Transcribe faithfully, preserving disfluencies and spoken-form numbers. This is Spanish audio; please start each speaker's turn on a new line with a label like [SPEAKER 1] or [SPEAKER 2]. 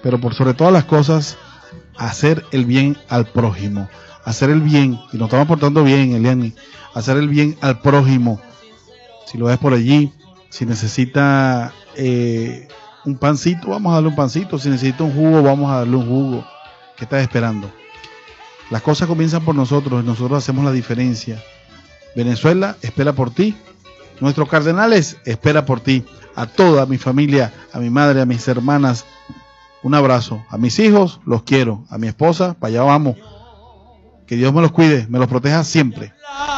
[SPEAKER 1] pero por sobre todas las cosas, hacer el bien al prójimo. Hacer el bien, y nos estamos portando bien, Eliani, hacer el bien al prójimo. Si lo ves por allí, si necesita eh, un pancito, vamos a darle un pancito. Si necesita un jugo, vamos a darle un jugo. ¿Qué estás esperando? Las cosas comienzan por nosotros, y nosotros hacemos la diferencia. Venezuela espera por ti. Nuestros Cardenales espera por ti. A toda mi familia, a mi madre, a mis hermanas, un abrazo. A mis hijos, los quiero. A mi esposa, para allá vamos. Que Dios me los cuide, me los proteja siempre.